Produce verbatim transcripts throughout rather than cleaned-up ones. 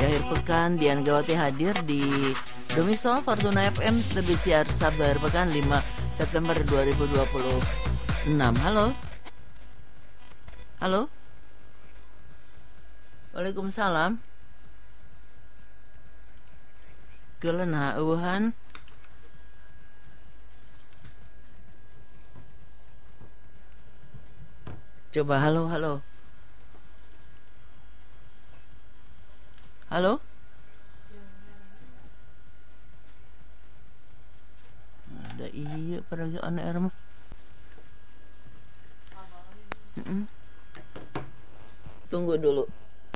akhir pekan, Dian Gawati hadir di Domisol Fortuna F M terbit siar Sabtu akhir pekan lima September dua ribu dua puluh enam. Halo. Halo. Waalaikumsalam. Kelenah eueuhan. Coba halo, halo. Halo? Ada iya perayaan air mah. Mm-mm. Tunggu dulu.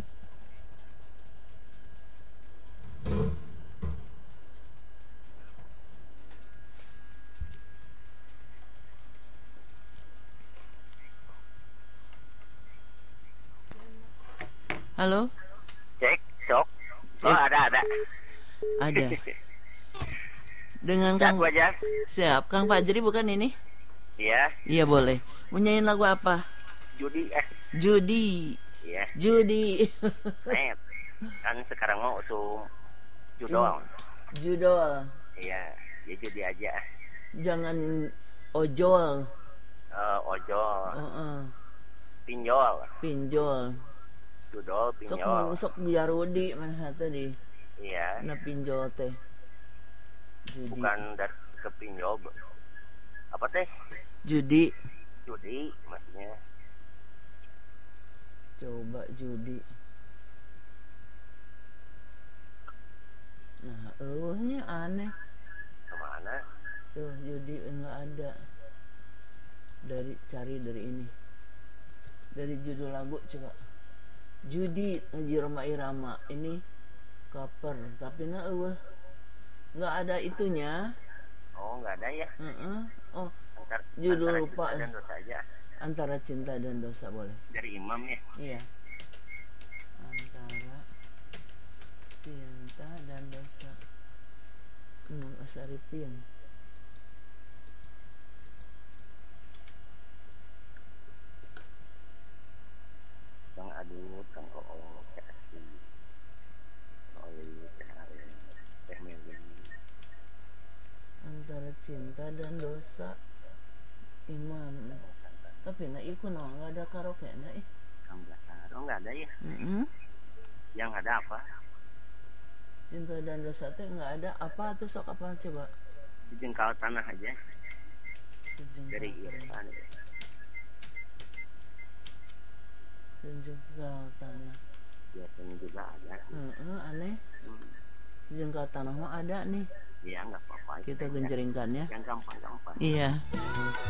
Halo? Cek, sok. Oh, Cek. ada, ada. Ada. Dengan Kang Kang Fajar? Siap, Kang Fajri bukan ini? Iya, Iya boleh. Mau nyanyiin lagu apa? judi eh. Judi. Iya. Judi. Net. Kan sekarang mau usung judol. Judol. Iya, ya judi aja. Jangan ojol. Eh, ojol, Heeh. pinjol, Pinjol. judol, Sok pinjol. sok Jarudi mana tadi? Iya, Na pinjol teh. Judi. bukan dari ke pinjol. Apa teh? Judi. Judi maksudnya. Coba judi. Nah, eueuhnya aneh. Kemana? Tuh judi enggak ada. Dari cari dari ini. Dari judul lagu coba. Judi Haji Roma Irama ini cover tapi na eueuh enggak ada itunya. Oh, nggak ada ya. Heeh. Oh, Antar, judul antara lupa. cinta dan dosa aja. Antara cinta dan dosa boleh. Dari imam ya. Iya. Antara cinta dan dosa. Imam Asaripin. Bang aduh kan oh oh kasih. Oh iya teh teh Megan. Antara cinta dan dosa. Imam. Tapi na iku no enggak ada karaoke na ih. Kamu nggak tahu nggak ada ya? Heeh. Yang ada apa? Cinta dan dosa teh enggak ada apa tuh sok apa coba. Jengkal tanah aja Sejengkal dari tanah. Irfan. Sejengkal tanah. Biasanya juga ada. Heeh, aneh. Hmm. Sejengkal tanah mah ada nih. Ya nggak apa-apa. Kita genjringkan ya. Yang gampang-gampang. Iya.